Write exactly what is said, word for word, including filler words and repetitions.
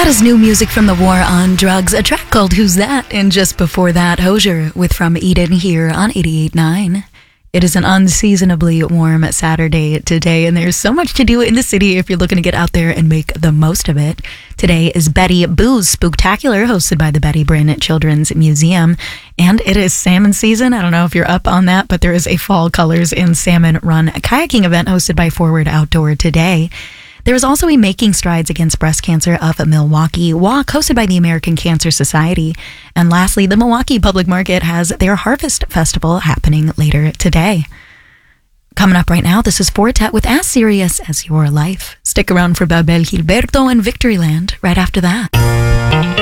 That is new music from the War on Drugs, a track called Who's That? And just before that, Hozier with From Eden here on eighty-eight point nine. It is an unseasonably warm Saturday today, and there's so much to do in the city if you're looking to get out there and make the most of it. Today is Betty Boo's Spooktacular, hosted by the Betty Bryn Children's Museum, and it is salmon season. I don't know if you're up on that, but there is a Fall Colors in Salmon Run kayaking event hosted by Forward Outdoor today. There is also a Making Strides Against Breast Cancer of Milwaukee walk hosted by the American Cancer Society. And lastly, the Milwaukee Public Market has their Harvest Festival happening later today. Coming up right now, this is Fortet with As Serious as Your Life. Stick around for Babel Gilberto and Victoryland right after that.